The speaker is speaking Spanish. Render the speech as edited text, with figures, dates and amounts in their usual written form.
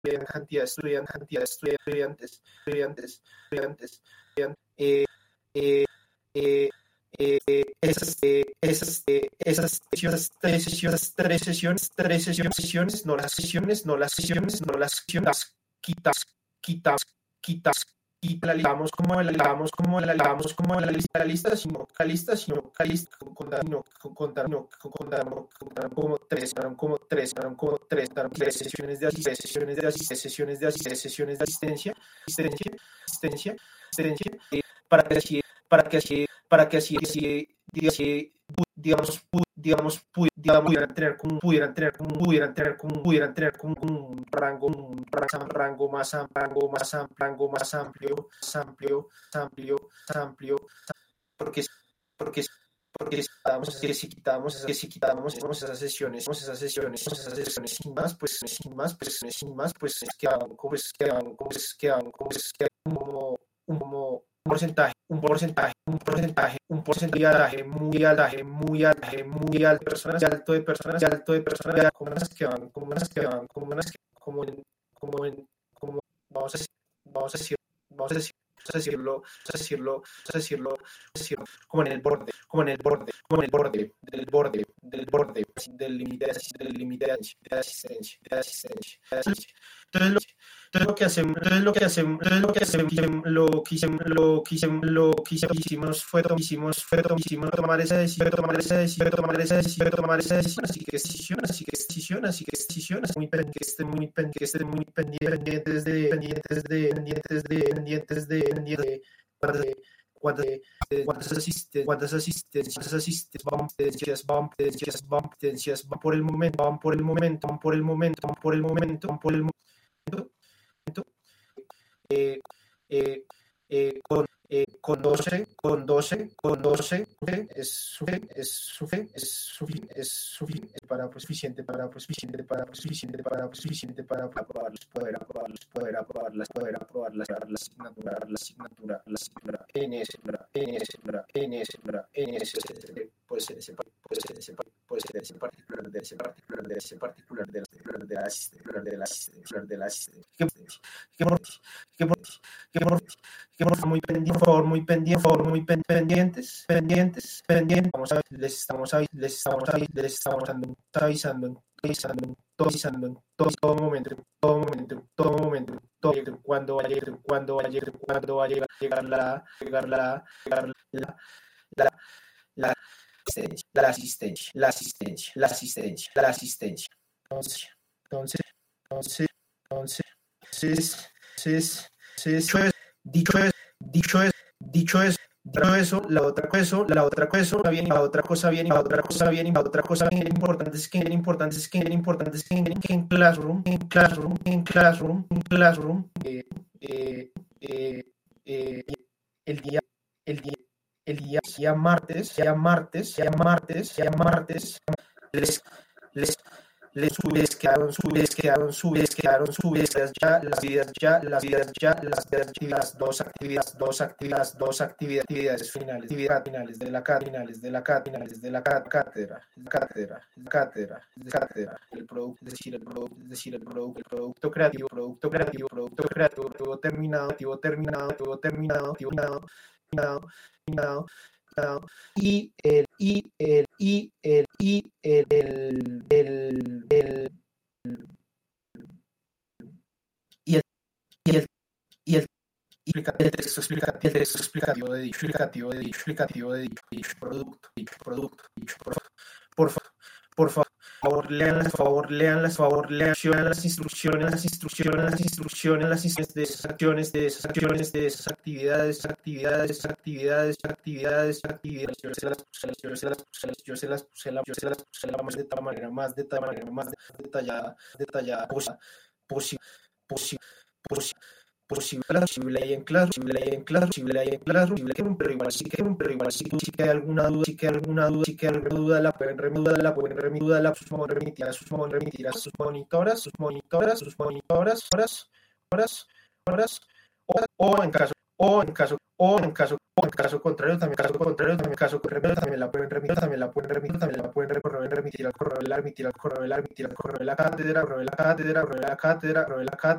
y la lista, sino contar como tres sesiones de asistencia, para que así digamos, pudieran tener un rango más amplio, porque si quitamos esas sesiones sin más, quedan como un porcentaje muy alto de personas vamos a decirlo, como en el borde del límite de asistencia. Entonces lo que hicimos fue tomar esa decisión, así que estén muy pendientes de cuántas asistencias van por el momento, con 12 es suficiente para aprobar la asignatura en ese puede ser ese particular de la asistencia. Que por favor muy pendientes. Les estamos avisando en todo momento, cuando vaya a llegar la asistencia. Entonces, dicho eso, la otra cosa viene, importante es que en Classroom, el día martes, les quedaron subidas ya las dos actividades finales de la cátedra, el producto creativo terminado, y el texto explicativo de dicho producto. Por favor, lean las instrucciones de esas actividades. Yo se las puse más detallada posible ahí en Classroom, pero igual sí que hay alguna duda, la pueden remitir a sus monitoras, o en caso o en caso contrario, también la pueden remitir al correo de la cátedra,